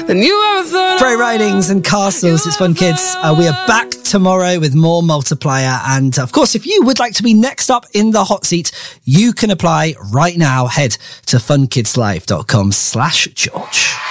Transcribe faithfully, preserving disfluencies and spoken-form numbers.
than you ever thought. Frey Ridings and Castles. It's fun, kids. Uh, we are back tomorrow with more Multiplier. And of course, if you would like to be next up in the hot seat, you can apply right now. Head to funkidslive.com slash George.